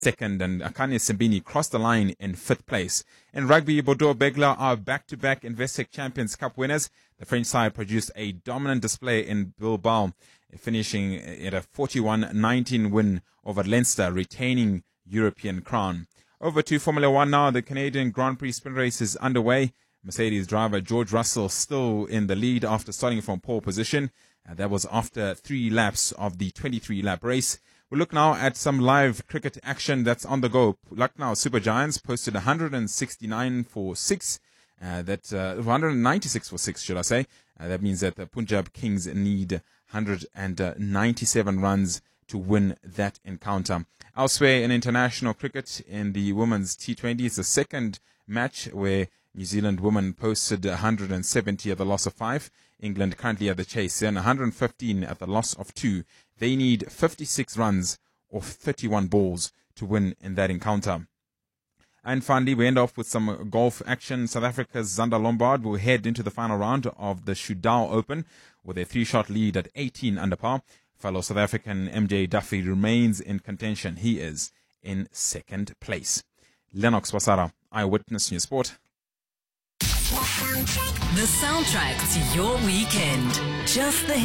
second, and Akane Simbini crossed the line in 5th place. In rugby, Bordeaux Begla are back-to-back Investec Champions Cup winners. The French side produced a dominant display in Bilbao, finishing at a 41-19 win over Leinster, retaining European crown. Over to Formula One now. The Canadian Grand Prix sprint race is underway. Mercedes driver George Russell still in the lead after starting from pole position. That was after 3 laps of the 23-lap race. We'll look now at some live cricket action that's on the go. Lucknow Super Giants posted 169 for 6. 196 for 6, should I say. That means that the Punjab Kings need 197 runs to win that encounter. Elsewhere in international cricket, in the women's T20, it's the second match where New Zealand women posted 170 at the loss of 5. England currently at the chase, and 115 at the loss of 2. They need 56 runs off 31 balls to win in that encounter. And finally, we end off with some golf action. South Africa's Zander Lombard will head into the final round of the Shudao Open with a 3-shot lead at 18 under par. Fellow South African MJ Duffy remains in contention. He is in 2nd place. Lennox Wasara, Eyewitness News Sport. The soundtrack to your weekend. Just the